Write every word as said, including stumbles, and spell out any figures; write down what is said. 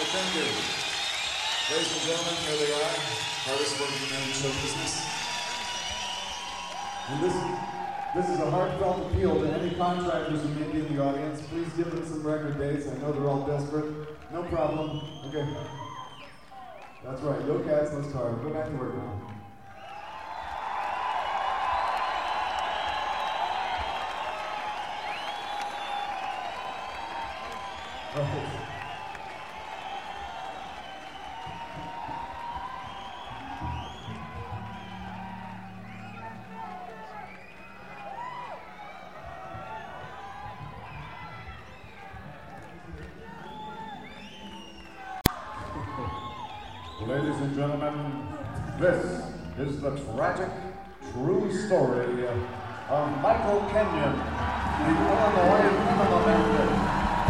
Oh, thank you. Ladies and gentlemen, here they are. Hardest working men in show business. And this, this is a heartfelt appeal to any contractors who may be in the audience. Please give them some record dates. I know they're all desperate. No problem. Okay. That's right. Go Cats, let's carve. Go back to work now. Right. Ladies and gentlemen, this is the tragic, true story of Michael Kenyon, the Illinois Minimum Bandit.